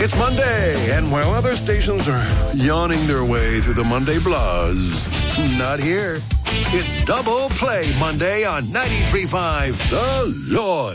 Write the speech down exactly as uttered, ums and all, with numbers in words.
It's Monday, and while other stations are yawning their way through the Monday buzz, not here. It's Double Play Monday on ninety-three point five The Lloyd.